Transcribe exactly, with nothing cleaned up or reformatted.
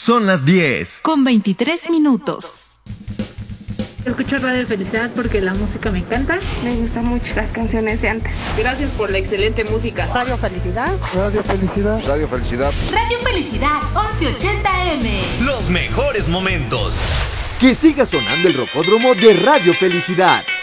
Son las diez. Con veintitrés minutos. Escucho Radio Felicidad porque la música me encanta. Me gustan mucho las canciones de antes. Gracias por la excelente música. Radio Felicidad. Radio Felicidad. Radio Felicidad. Radio Felicidad, once ochenta eme. Los mejores momentos. Que siga sonando el rocódromo de Radio Felicidad.